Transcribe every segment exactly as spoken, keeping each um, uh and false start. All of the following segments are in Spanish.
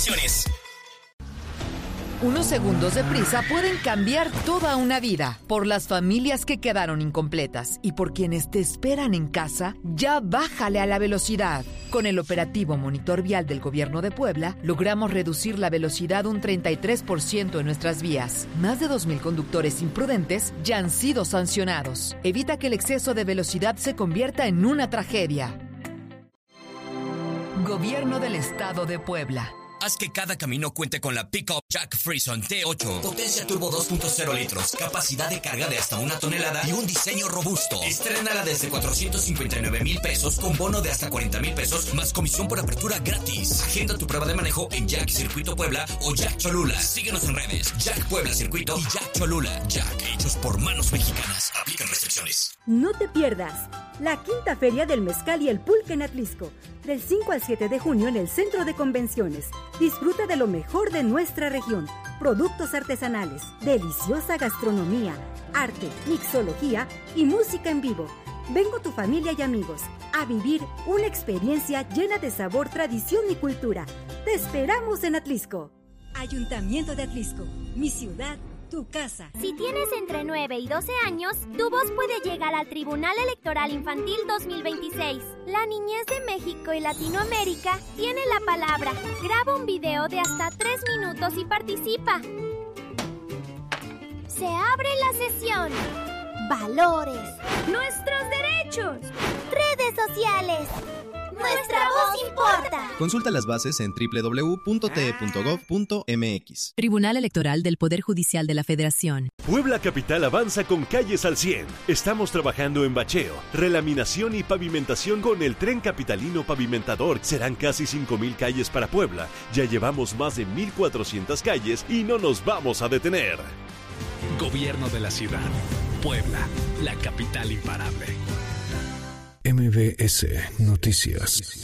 Unos segundos de prisa pueden cambiar toda una vida. Por las familias que quedaron incompletas y por quienes te esperan en casa, ya bájale a la velocidad. Con el operativo Monitor Vial del Gobierno de Puebla, logramos reducir la velocidad un treinta y tres por ciento en nuestras vías. Más de dos mil conductores imprudentes ya han sido sancionados. Evita que el exceso de velocidad se convierta en una tragedia. Gobierno del Estado de Puebla. Haz que cada camino cuente con la Pickup Jack Frison T ocho. Potencia turbo dos punto cero litros, capacidad de carga de hasta una tonelada y un diseño robusto. Estrénala desde cuatrocientos cincuenta y nueve mil pesos con bono de hasta cuarenta mil pesos más comisión por apertura gratis. Agenda tu prueba de manejo en Jack Circuito Puebla o Jack Cholula. Síguenos en redes, Jack Puebla Circuito y Jack Cholula. Jack, hechos por manos mexicanas. Aplican restricciones. No te pierdas la quinta feria del mezcal y el pulque en Atlisco, del cinco al siete de junio en el Centro de Convenciones. Disfruta de lo mejor de nuestra región, productos artesanales, deliciosa gastronomía, arte, mixología y música en vivo. Ven con tu familia y amigos a vivir una experiencia llena de sabor, tradición y cultura. Te esperamos en Atlisco. Ayuntamiento de Atlisco, mi ciudad, tu casa. Si tienes entre nueve y doce años, tu voz puede llegar al Tribunal Electoral Infantil dos mil veintiséis. La niñez de México y Latinoamérica tiene la palabra. Graba un video de hasta tres minutos y participa. Se abre la sesión. Valores. Nuestros derechos. Redes sociales. Nuestra voz importa. Consulta las bases en doble u doble u doble u punto t e punto gov punto m x. Tribunal Electoral del Poder Judicial de la Federación. Puebla Capital avanza con calles al cien. Estamos trabajando en bacheo, relaminación y pavimentación con el Tren Capitalino Pavimentador. Serán casi cinco mil calles para Puebla. Ya llevamos más de mil cuatrocientas calles y no nos vamos a detener. Gobierno de la ciudad. Puebla, la capital imparable. M B S Noticias.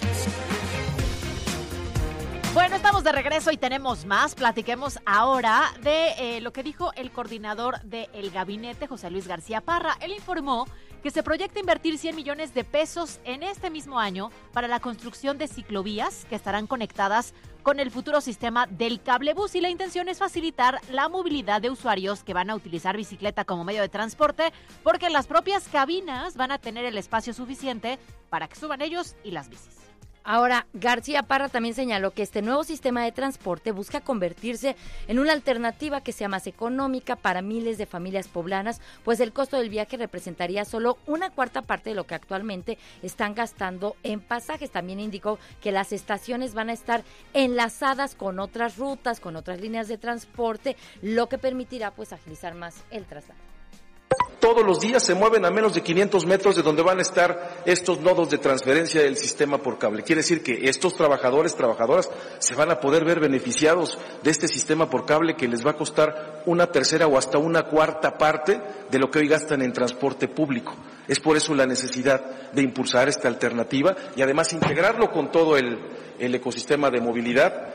Bueno, estamos de regreso y tenemos más. Platiquemos ahora de eh, lo que dijo el coordinador del gabinete, José Luis García Parra. Él informó que se proyecta invertir cien millones de pesos en este mismo año para la construcción de ciclovías que estarán conectadas con el futuro sistema del cablebús, y la intención es facilitar la movilidad de usuarios que van a utilizar bicicleta como medio de transporte, porque las propias cabinas van a tener el espacio suficiente para que suban ellos y las bicis. Ahora, García Parra también señaló que este nuevo sistema de transporte busca convertirse en una alternativa que sea más económica para miles de familias poblanas, pues el costo del viaje representaría solo una cuarta parte de lo que actualmente están gastando en pasajes. También indicó que las estaciones van a estar enlazadas con otras rutas, con otras líneas de transporte, lo que permitirá pues agilizar más el traslado. Todos los días se mueven a menos de quinientos metros de donde van a estar estos nodos de transferencia del sistema por cable. Quiere decir que estos trabajadores, trabajadoras, se van a poder ver beneficiados de este sistema por cable que les va a costar una tercera o hasta una cuarta parte de lo que hoy gastan en transporte público. Es por eso la necesidad de impulsar esta alternativa y además integrarlo con todo el, el ecosistema de movilidad.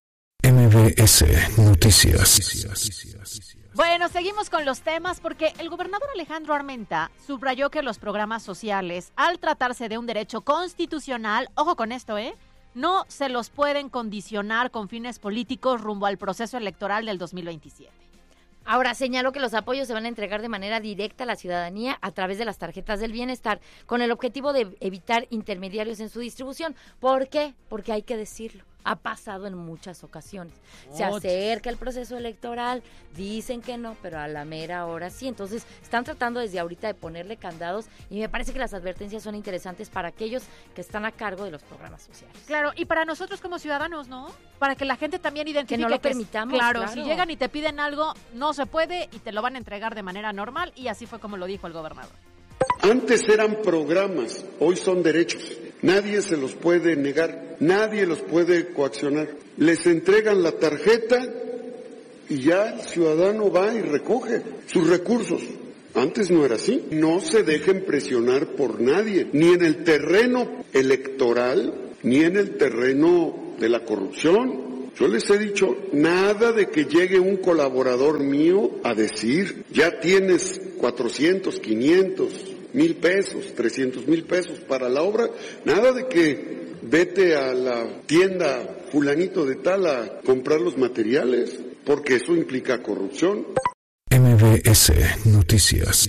M B S Noticias. Bueno, seguimos con los temas porque el gobernador Alejandro Armenta subrayó que los programas sociales, al tratarse de un derecho constitucional, ojo con esto, ¿eh? no se los pueden condicionar con fines políticos rumbo al proceso electoral del dos mil veintisiete. Ahora, señaló que los apoyos se van a entregar de manera directa a la ciudadanía a través de las tarjetas del bienestar, con el objetivo de evitar intermediarios en su distribución. ¿Por qué? Porque hay que decirlo. Ha pasado en muchas ocasiones. Se acerca el proceso electoral, dicen que no, pero a la mera hora sí. Entonces, están tratando desde ahorita de ponerle candados y me parece que las advertencias son interesantes para aquellos que están a cargo de los programas sociales. Claro, y para nosotros como ciudadanos, ¿no? Para que la gente también identifique que no lo que permitamos. Es, claro, claro, si llegan y te piden algo, no se puede y te lo van a entregar de manera normal, y así fue como lo dijo el gobernador. Antes eran programas, hoy son derechos. Nadie se los puede negar, nadie los puede coaccionar. Les entregan la tarjeta y ya el ciudadano va y recoge sus recursos. Antes no era así. No se dejen presionar por nadie, ni en el terreno electoral, ni en el terreno de la corrupción. Yo les he dicho, nada de que llegue un colaborador mío a decir, ya tienes cuatrocientos, quinientos, mil pesos, trescientos mil pesos para la obra, nada de que vete a la tienda fulanito de tal a comprar los materiales, porque eso implica corrupción. M B S Noticias.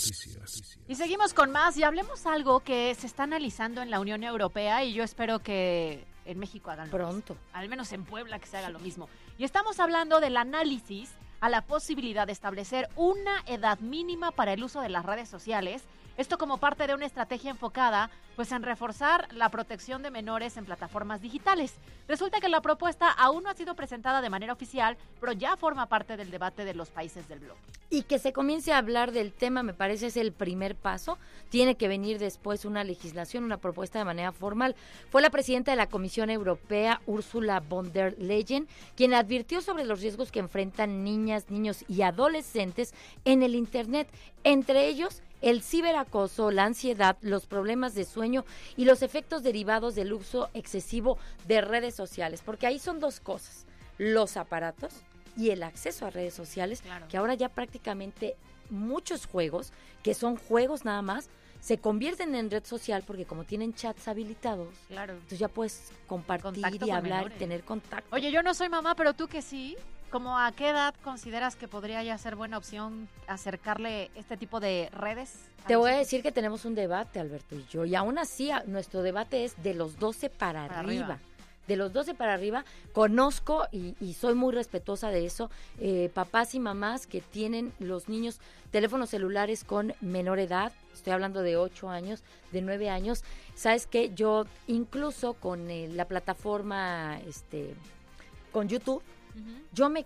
Y seguimos con más y hablemos algo que se está analizando en la Unión Europea y yo espero que en México hagan lo pronto, mismo. Al menos en Puebla que se haga lo mismo. Y estamos hablando del análisis a la posibilidad de establecer una edad mínima para el uso de las redes sociales. Esto como parte de una estrategia enfocada pues en reforzar la protección de menores en plataformas digitales. Resulta que la propuesta aún no ha sido presentada de manera oficial, pero ya forma parte del debate de los países del bloque. Y que se comience a hablar del tema, me parece, es el primer paso. Tiene que venir después una legislación, una propuesta de manera formal. Fue la presidenta de la Comisión Europea, Ursula von der Leyen, quien advirtió sobre los riesgos que enfrentan niñas, niños y adolescentes en el Internet, entre ellos el ciberacoso, la ansiedad, los problemas de sueño y los efectos derivados del uso excesivo de redes sociales, porque ahí son dos cosas, los aparatos y el acceso a redes sociales, claro, que ahora ya prácticamente muchos juegos, que son juegos nada más, se convierten en red social porque como tienen chats habilitados, claro, entonces ya puedes compartir contacto y hablar, menores, tener contacto. Oye, yo no soy mamá, pero tú que sí. ¿Cómo a qué edad consideras que podría ya ser buena opción acercarle este tipo de redes? Te voy a decir que tenemos un debate, Alberto y yo, y aún así a, nuestro debate es de los doce para, para arriba. arriba. De los doce para arriba, conozco y, y soy muy respetuosa de eso, eh, papás y mamás que tienen los niños teléfonos celulares con menor edad, estoy hablando de ocho años, de nueve años. ¿Sabes qué? Yo incluso con eh, la plataforma, este, con YouTube, uh-huh, yo me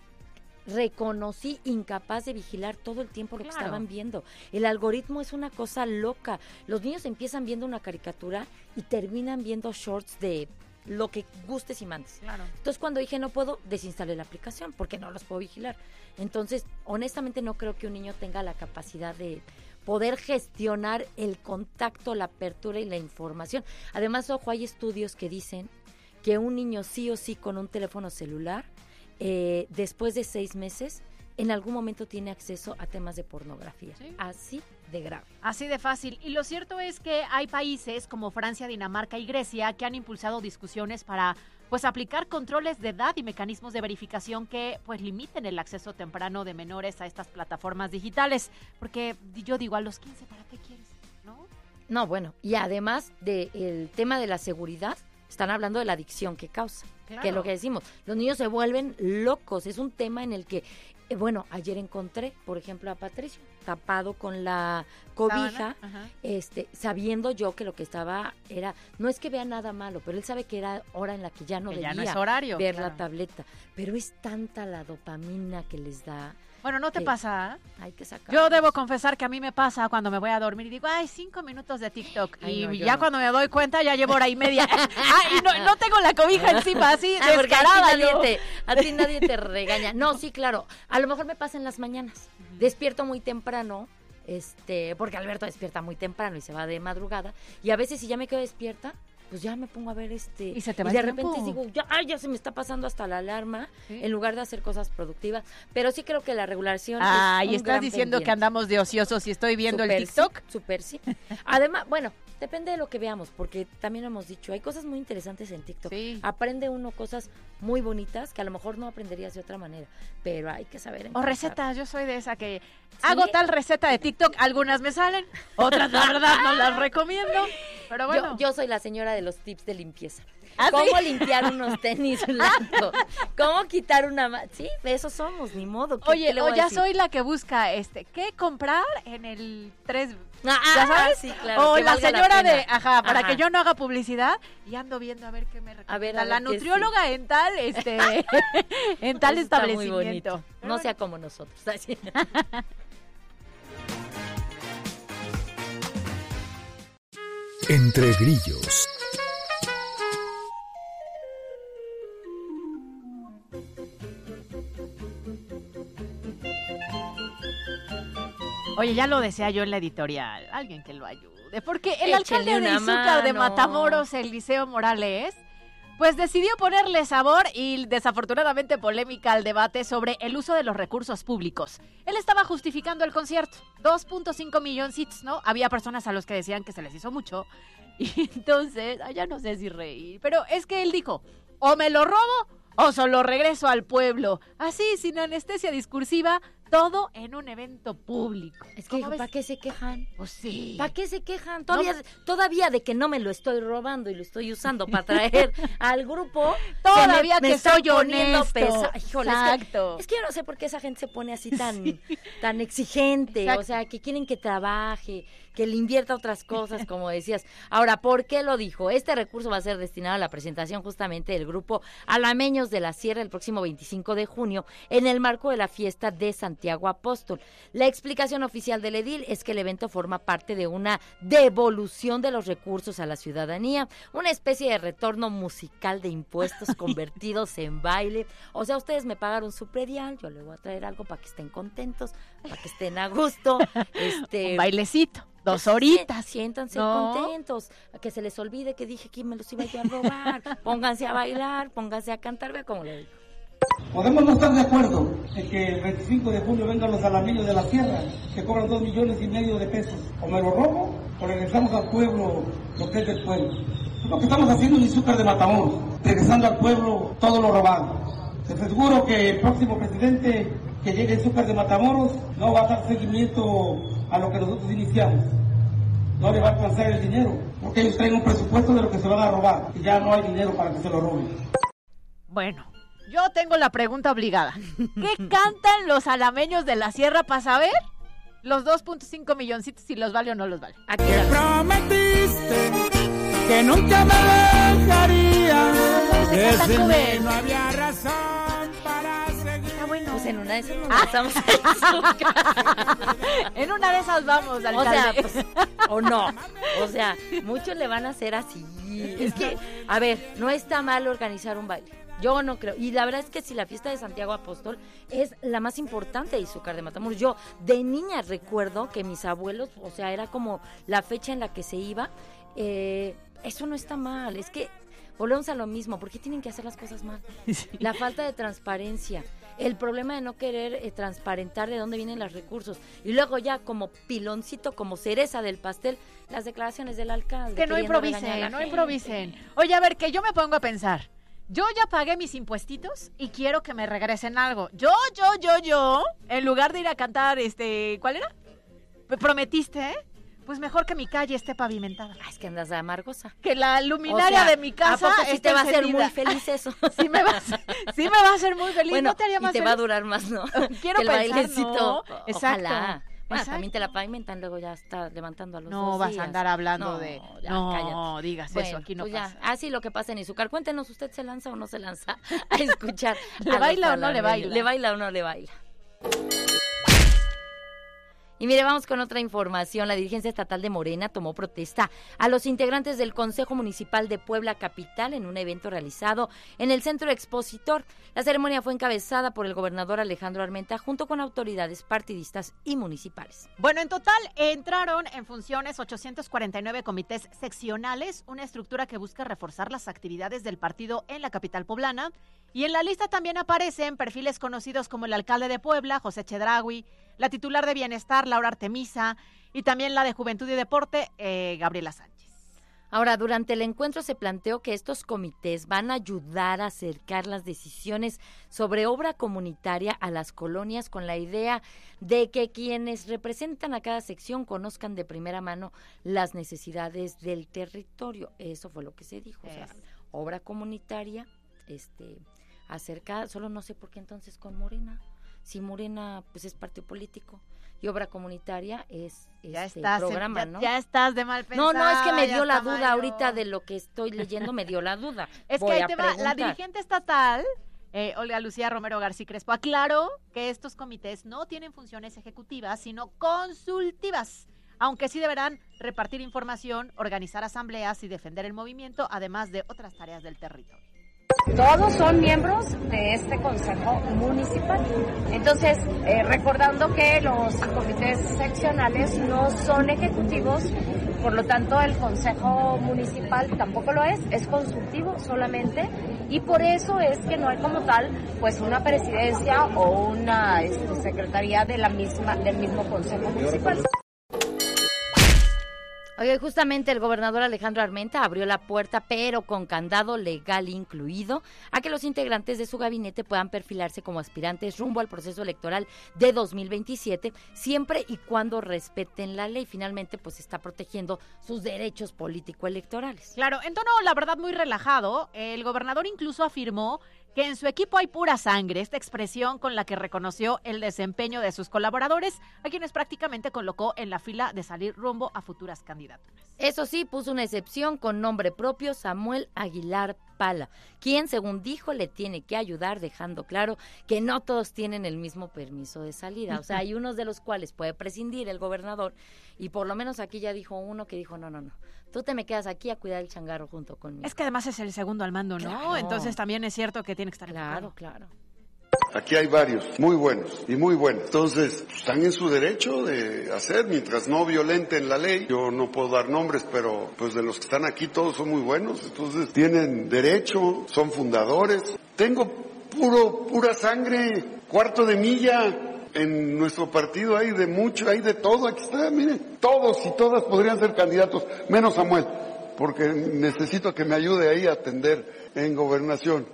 reconocí incapaz de vigilar todo el tiempo lo claro. que estaban viendo. El algoritmo es una cosa loca. Los niños empiezan viendo una caricatura y terminan viendo shorts de lo que gustes y mandes. Claro. Entonces, cuando dije no puedo, desinstalé la aplicación porque no los puedo vigilar. Entonces, honestamente no creo que un niño tenga la capacidad de poder gestionar el contacto, la apertura y la información. Además, ojo, hay estudios que dicen que un niño sí o sí con un teléfono celular Eh, después de seis meses, en algún momento tiene acceso a temas de pornografía. ¿Sí? Así de grave. Así de fácil. Y lo cierto es que hay países como Francia, Dinamarca y Grecia que han impulsado discusiones para pues aplicar controles de edad y mecanismos de verificación que pues limiten el acceso temprano de menores a estas plataformas digitales. Porque yo digo, a los quince, ¿para qué quieres? ¿No? No, bueno, y además del tema de la seguridad, están hablando de la adicción que causa. Claro. Que es lo que decimos, los niños se vuelven locos, es un tema en el que, eh, bueno, ayer encontré, por ejemplo, a Patricio, tapado con la cobija, este, sabiendo yo que lo que estaba era, no es que vea nada malo, pero él sabe que era hora en la que ya no que debía ya no es horario, ver claro. la tableta, pero es tanta la dopamina que les da. Bueno, ¿no te que pasa? Hay que sacar. Yo debo confesar que a mí me pasa cuando me voy a dormir y digo, ay, cinco minutos de TikTok. Ay, y no, ya no. Cuando me doy cuenta ya llevo hora y media. ah, y no, no tengo la cobija encima, así ah, descarada. A ti, nadie te, a ti nadie te regaña. No, sí, claro. A lo mejor me pasa en las mañanas. Uh-huh. Despierto muy temprano, este, porque Alberto despierta muy temprano y se va de madrugada. Y a veces si ya me quedo despierta, pues ya me pongo a ver este y, se te va y de el repente tiempo. digo, ya, ay, ya se me está pasando hasta la alarma, ¿sí? En lugar de hacer cosas productivas, pero sí creo que la regulación ah, es y estás diciendo pendiente. Que andamos de ociosos y estoy viendo super, el TikTok. Sí, super sí. Además, bueno, depende de lo que veamos, porque también lo hemos dicho, hay cosas muy interesantes en TikTok. Sí. Aprende uno cosas muy bonitas que a lo mejor no aprenderías de otra manera, pero hay que saber encontrar. O recetas, yo soy de esa que ¿sí? Hago tal receta de TikTok, algunas me salen, otras la verdad no las recomiendo, pero bueno. Yo, yo soy la señora de los tips de limpieza. ¿Ah, ¿Cómo sí? limpiar unos tenis blancos? ¿Cómo quitar una ma- sí, eso somos, ni modo. ¿Qué, Oye, qué le voy o a ya decir? soy la que busca este, ¿qué comprar en el tres? Ah, ¿ya sabes? Sí, claro. O la señora la de, ajá, para ajá. que yo no haga publicidad y ando viendo a ver qué me recomienda. A ver, a ver la nutrióloga sí. en tal, este, en tal eso establecimiento. No bueno. Sea como nosotros. Entre grillos. Oye, ya lo decía yo en la editorial, alguien que lo ayude, porque el Échenle alcalde de Izúcar de Matamoros, Eliseo Morales, pues decidió ponerle sabor y desafortunadamente polémica al debate sobre el uso de los recursos públicos. Él estaba justificando el concierto, dos punto cinco milloncitos, ¿no? Había personas a los que decían que se les hizo mucho, y entonces, ya no sé si reír, pero es que él dijo, o me lo robo o solo regreso al pueblo. Así, sin anestesia discursiva, todo en un evento público. Es que, ¿para qué se quejan? Pues sí. ¿Para qué se quejan? Todavía, No. todavía de que no me lo estoy robando y lo estoy usando para traer al grupo. Todavía me, me que está soy poniendo honesto. pesa- Híjole, es que- Exacto. Es que, yo no sé por qué esa gente se pone así tan, tan exigente. Exacto. O sea, que quieren que trabaje, que le invierta otras cosas, como decías. Ahora, ¿por qué lo dijo? Este recurso va a ser destinado a la presentación justamente del grupo Alameños de la Sierra el próximo veinticinco de junio en el marco de la fiesta de Santiago Apóstol. La explicación oficial del edil es que el evento forma parte de una devolución de los recursos a la ciudadanía, una especie de retorno musical de impuestos convertidos en baile. O sea, ustedes me pagaron su predial, yo les voy a traer algo para que estén contentos, para que estén a gusto. Este, Un bailecito. Dos horitas. Siéntanse ¿No? contentos, a que se les olvide que dije que me los iba yo a robar. Pónganse a bailar, pónganse a cantar, vea cómo lo digo. Podemos no estar de acuerdo en que el veinticinco de julio vengan los alameños de la sierra, que cobran dos millones y medio de pesos. O me lo robo, o regresamos al pueblo lo que es del pueblo. Lo que estamos haciendo en Izúcar de Matamoros, regresando al pueblo todo lo robado. Les aseguro que el próximo presidente que llegue a Izúcar de Matamoros no va a dar seguimiento a lo que nosotros iniciamos. No le va a alcanzar el dinero, porque ellos traen un presupuesto de lo que se van a robar y ya no hay dinero para que se lo roben. Bueno, yo tengo la pregunta obligada. ¿Qué cantan los alameños de la sierra para saber los dos punto cinco milloncitos si los vale o no los vale? Aquí Que prometiste que nunca me dejarías. ¿De qué cantan, Rubén? No había razón para seguir. Está bueno. Pues en una de esas nos lanzamos a Izúcar. En una de esas vamos, O alcalde. sea, pues, o no. O sea, muchos le van a hacer así. Es que, a ver, no está mal organizar un baile. Yo no creo. Y la verdad es que si la fiesta de Santiago Apóstol es la más importante de Izúcar de Matamoros. Yo de niña recuerdo que mis abuelos, o sea, era como la fecha en la que se iba. Eh, eso no está mal. Es que volvemos a lo mismo. ¿Por qué tienen que hacer las cosas mal? Sí. La falta de transparencia. El problema de no querer eh, transparentar de dónde vienen los recursos. Y luego ya como piloncito, como cereza del pastel, las declaraciones del alcalde. Que no improvisen, no improvisen. Oye, a ver, que yo me pongo a pensar. Yo ya pagué mis impuestitos y quiero que me regresen algo. Yo, yo, yo, yo, en lugar de ir a cantar, este, ¿cuál era? ¿Prometiste, eh? Pues mejor que mi calle esté pavimentada. Ah, es que andas de amargosa. Que la luminaria o sea, de mi casa ¿a poco sí esté te va a hacer encendida? muy feliz eso? Sí me va a hacer, sí me va a hacer muy feliz. Bueno, ¿No te haría más y te feliz? va a durar más, ¿no? Quiero que el pensar, bailecito. ¿no? Exacto. Ojalá. Bueno, Exacto. también te la pavimentan, luego ya está levantando a los No dos vas días. a andar hablando No, de... ya, no, cállate. digas Bueno, eso, aquí no pues pasa. Ya. Así lo que pasa en Izúcar. Cuéntenos, ¿usted se lanza o no se lanza a escuchar? ¿Le a baila los o no le alameños? baila? ¿Le baila o no le baila? Y mire, vamos con otra información. La dirigencia estatal de Morena tomó protesta a los integrantes del Consejo Municipal de Puebla Capital en un evento realizado en el Centro Expositor. La ceremonia fue encabezada por el gobernador Alejandro Armenta junto con autoridades partidistas y municipales. Bueno, en total entraron en funciones ochocientos cuarenta y nueve comités seccionales, una estructura que busca reforzar las actividades del partido en la capital poblana. Y en la lista también aparecen perfiles conocidos como el alcalde de Puebla, José Chedraui, la titular de Bienestar, Laura Artemisa, y también la de Juventud y Deporte, eh, Gabriela Sánchez. Ahora, durante el encuentro se planteó que estos comités van a ayudar a acercar las decisiones sobre obra comunitaria a las colonias con la idea de que quienes representan a cada sección conozcan de primera mano las necesidades del territorio. Eso fue lo que se dijo. O sea, obra comunitaria, este, acercada, solo no sé por qué entonces con Morena. Si Morena pues es partido político y obra comunitaria es ya este estás, programa, ya, ¿no? Ya estás de mal pensar. No, no, es que me dio la duda Mayo. ahorita de lo que estoy leyendo, me dio la duda. Es Voy que ahí a te va, la preguntar. dirigente estatal, eh, Olga Lucía Romero García Crespo, aclaró que estos comités no tienen funciones ejecutivas, sino consultivas, aunque sí deberán repartir información, organizar asambleas y defender el movimiento, además de otras tareas del territorio. Todos son miembros de este consejo municipal. Entonces, eh, recordando que los comités seccionales no son ejecutivos, por lo tanto el consejo municipal tampoco lo es, es consultivo solamente, y por eso es que no hay como tal pues una presidencia o una este, secretaría de la misma del mismo consejo municipal. Oye, justamente el gobernador Alejandro Armenta abrió la puerta, pero con candado legal incluido, a que los integrantes de su gabinete puedan perfilarse como aspirantes rumbo al proceso electoral de dos mil veintisiete, siempre y cuando respeten la ley. Finalmente, pues está protegiendo sus derechos político-electorales. Claro, en tono, la verdad, muy relajado, el gobernador incluso afirmó que en su equipo hay pura sangre, esta expresión con la que reconoció el desempeño de sus colaboradores, a quienes prácticamente colocó en la fila de salir rumbo a futuras candidaturas. Eso sí, puso una excepción con nombre propio, Samuel Aguilar Pala, quien, según dijo, le tiene que ayudar, dejando claro que no todos tienen el mismo permiso de salida. O sea, hay unos de los cuales puede prescindir el gobernador, y por lo menos aquí ya dijo uno que dijo, no, no, no, tú te me quedas aquí a cuidar el changarro junto conmigo. Es que además es el segundo al mando, ¿no? Claro. Entonces también es cierto que tiene que estar Claro, enfocado. claro. Aquí hay varios, muy buenos y muy buenos. Entonces, pues, están en su derecho de hacer, mientras no violenten la ley. Yo no puedo dar nombres, pero pues de los que están aquí todos son muy buenos. Entonces, tienen derecho, son fundadores. Tengo puro, pura sangre, cuarto de milla. En nuestro partido hay de mucho, hay de todo. Aquí está, miren, todos y todas podrían ser candidatos, menos Samuel, porque necesito que me ayude ahí a atender en gobernación.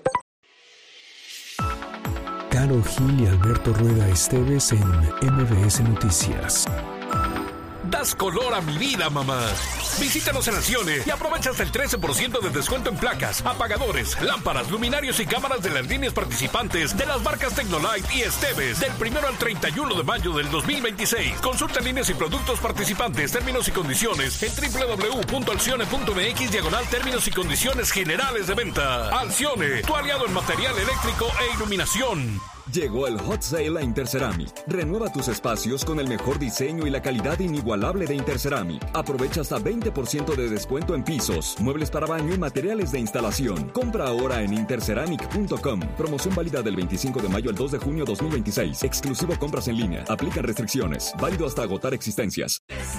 Karol Gil y Alberto Rueda Esteves en M V S Noticias. Das color a mi vida, mamá. Visítanos en Alcione y aprovecha hasta el trece por ciento de descuento en placas, apagadores, lámparas, luminarios y cámaras de las líneas participantes de las marcas Tecnolight y Esteves del primero al treinta y uno de mayo del dos mil veintiséis. Consulta líneas y productos participantes, términos y condiciones en doble u doble u doble u punto alcione punto m x diagonal términos y condiciones generales de venta. Alcione, tu aliado en material eléctrico e iluminación. Llegó el Hot Sale a Interceramic. Renueva tus espacios con el mejor diseño y la calidad inigualable de Interceramic. Aprovecha hasta veinte por ciento de descuento en pisos, muebles para baño y materiales de instalación. Compra ahora en interceramic punto com. Promoción válida del veinticinco de mayo al dos de junio dos mil veintiséis. Exclusivo compras en línea. Aplican restricciones. Válido hasta agotar existencias.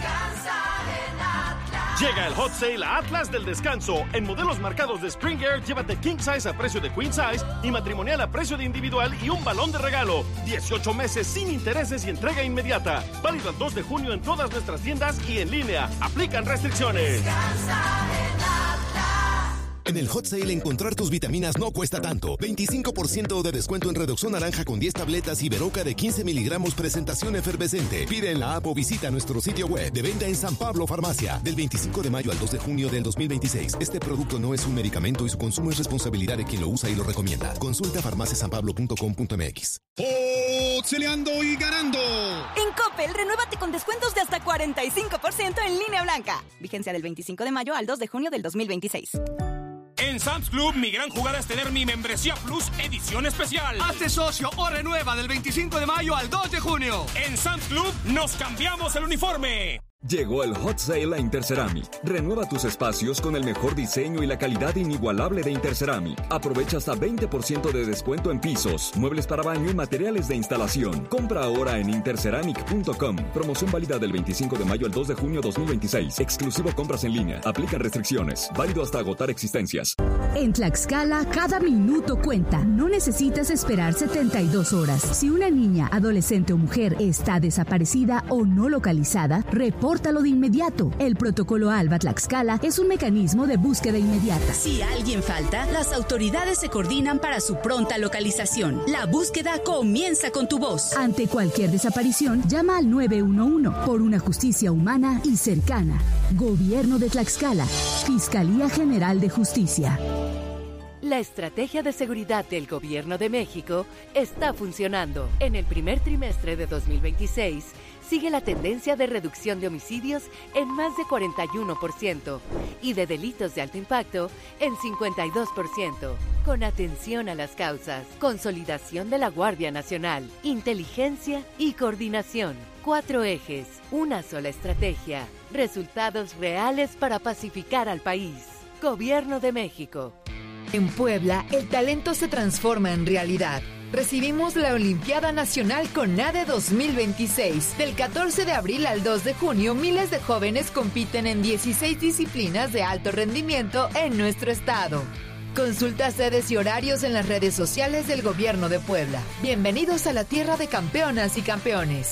Llega el Hot Sale a Atlas del Descanso. En modelos marcados de Springer, llévate King Size a precio de Queen Size y matrimonial a precio de individual y un balón de regalo. dieciocho meses sin intereses y entrega inmediata. Válido el dos de junio en todas nuestras tiendas y en línea. Aplican restricciones. En el Hot Sale encontrar tus vitaminas no cuesta tanto. veinticinco por ciento de descuento en Redoxón Naranja con diez tabletas y Beroca de quince miligramos presentación efervescente. Pide en la app o visita nuestro sitio web de venta en San Pablo Farmacia. Del veinticinco de mayo al dos de junio del dos mil veintiséis. Este producto no es un medicamento y su consumo es responsabilidad de quien lo usa y lo recomienda. Consulta farmacia san pablo punto com punto m x. ¡Celeando y ganando! En Coppel, renuévate con descuentos de hasta cuarenta y cinco por ciento en línea blanca. Vigencia del veinticinco de mayo al dos de junio del dos mil veintiséis. En Sam's Club, mi gran jugada es tener mi membresía Plus edición especial. Hazte socio o renueva del veinticinco de mayo al dos de junio. En Sam's Club, nos cambiamos el uniforme. Llegó el Hot Sale a Interceramic. Renueva tus espacios con el mejor diseño y la calidad inigualable de Interceramic. Aprovecha hasta veinte por ciento de descuento en pisos, muebles para baño y materiales de instalación. Compra ahora en interceramic punto com. Promoción válida del veinticinco de mayo al dos de junio dos mil veintiséis. Exclusivo compras en línea. Aplican restricciones. Válido hasta agotar existencias. En Tlaxcala, cada minuto cuenta. No necesitas esperar setenta y dos horas. Si una niña, adolescente o mujer está desaparecida o no localizada, reporta Repórtalo de inmediato. El protocolo ALBA Tlaxcala es un mecanismo de búsqueda inmediata. Si alguien falta, las autoridades se coordinan para su pronta localización. La búsqueda comienza con tu voz. Ante cualquier desaparición, llama al nueve uno uno por una justicia humana y cercana. Gobierno de Tlaxcala. Fiscalía General de Justicia. La estrategia de seguridad del Gobierno de México está funcionando. En el primer trimestre de dos mil veintiséis, sigue la tendencia de reducción de homicidios en más de cuarenta y uno por ciento y de delitos de alto impacto en cincuenta y dos por ciento. Con atención a las causas, consolidación de la Guardia Nacional, inteligencia y coordinación. Cuatro ejes, una sola estrategia. Resultados reales para pacificar al país. Gobierno de México. En Puebla, el talento se transforma en realidad. Recibimos la Olimpiada Nacional CONADE dos mil veintiséis. Del catorce de abril al dos de junio, miles de jóvenes compiten en dieciséis disciplinas de alto rendimiento en nuestro estado. Consulta sedes y horarios en las redes sociales del Gobierno de Puebla. Bienvenidos a la tierra de campeonas y campeones.